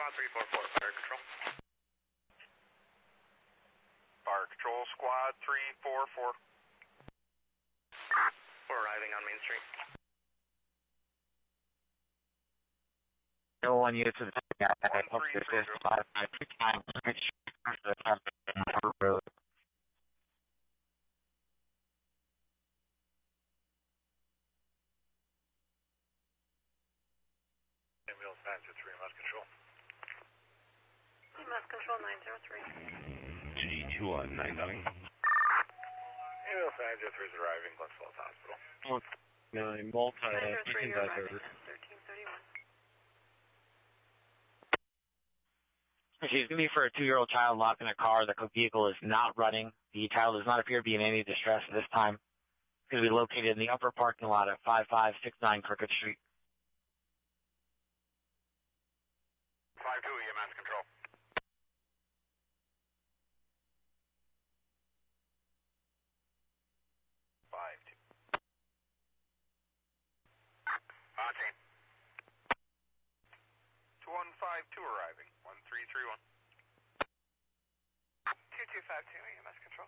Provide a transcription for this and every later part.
Squad 344, fire control. Fire control, squad 344. We're arriving on Main Street. No one units to the One, three, three, zero. Road. Ambulance 903, mass control. Mass control 903. G2199. Ambulance 903 is arriving, Glens Falls Hospital. No, multi 903, you're arriving at 1331. She's going to be for a 2-year-old child locked in a car. The vehicle is not running. The child does not appear to be in any distress at this time. It's going to be located in the upper parking lot at 5569 Crooked Street. 5-2, EMS control. On chain. 2152 arriving. 1331. 2252, EMS control.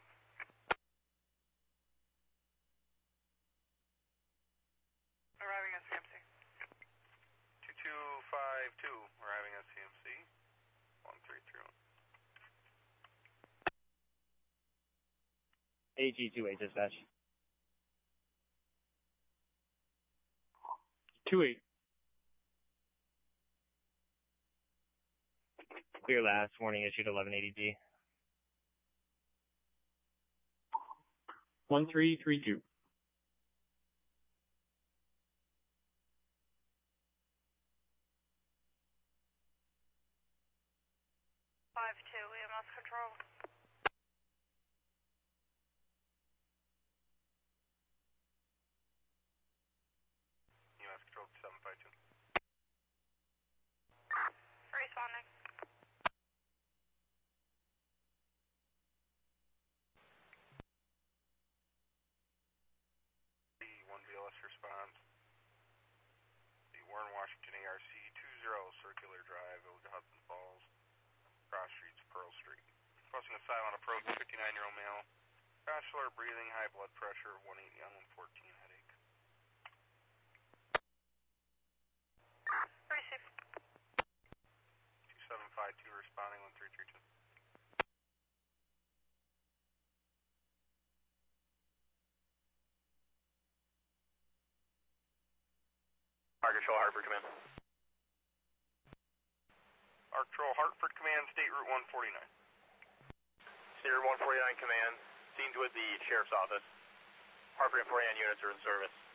Arriving at CMC. 2252 arriving at CMC. 1331. AG28 dispatch. 28. Clear last, warning issued 1180D. 1332. EMS control. EMS control 752. Responding. One BLS response. The Warren Washington ARC 20 Circular Drive, Oga Hudson Falls, Cross Streets, Pearl Street. Requesting a silent approach, 59-year-old male. Bachelor, breathing, high blood pressure, 180 on 114, headache. Receive. 2752 responding, 1332. Fire control, Hartford command. Arc Patrol, Hartford Command, State Route 149. State Route 149 command, scenes with the sheriff's office. Hartford and 49 units are in service.